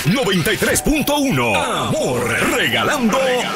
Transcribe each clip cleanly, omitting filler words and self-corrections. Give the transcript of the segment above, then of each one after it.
93.1. Amor, regalando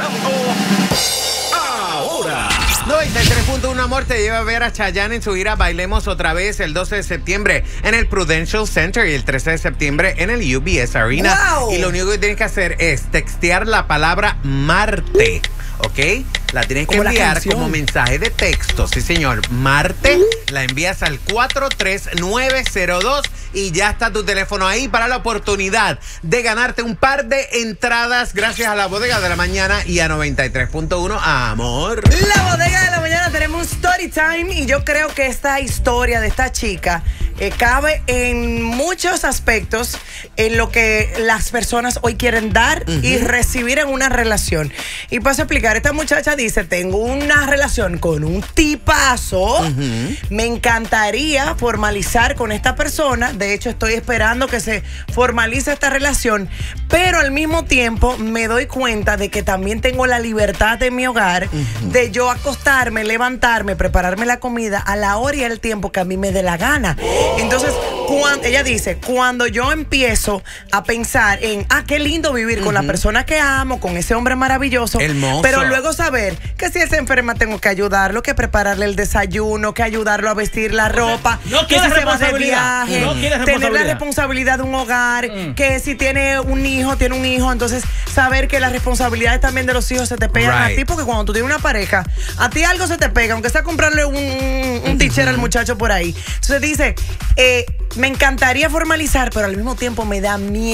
ahora. 93.1 Amor te lleva a ver a Chayanne en su gira Bailemos Otra Vez el 12 de septiembre en el Prudential Center y el 13 de septiembre en el UBS Arena. Wow. Y lo único que tienes que hacer es textear la palabra Marte, ¿ok? La tienes que Como la enviar canción. como mensaje de texto, sí señor, Marte. La envías al 43902 y ya está tu teléfono ahí para la oportunidad de ganarte un par de entradas gracias a la Bodega de la Mañana y a 93.1 Amor. La Bodega de la Mañana tenemos un story time y yo creo que esta historia de esta chica cabe en muchos aspectos en lo que las personas hoy quieren dar y recibir en una relación. Y paso a explicar, esta muchacha dice, tengo una relación con un tipazo, me encantaría formalizar con esta persona, de hecho estoy esperando que se formalice esta relación, pero al mismo tiempo me doy cuenta de que también tengo la libertad en mi hogar de yo acostarme, levantarme, prepararme la comida a la hora y el tiempo que a mí me dé la gana. Entonces, ella dice, cuando yo empiezo a pensar en, qué lindo vivir con la persona que amo, con ese hombre maravilloso, Hermoso. pero luego saber que si él se enferma tengo que ayudarlo, que prepararle el desayuno, que ayudarlo a vestir la ropa, no que si quiere se va de responsabilidad. viaje, No quiere tener la responsabilidad. responsabilidad de un hogar, que si tiene un hijo, tiene un hijo, entonces saber que las responsabilidades también de los hijos se te pegan a Right. ti, porque cuando tú tienes una pareja, a ti algo se te pega, aunque sea comprarle un t-shirt al muchacho por ahí. Entonces dice, me encantaría formalizar, pero al mismo tiempo me da miedo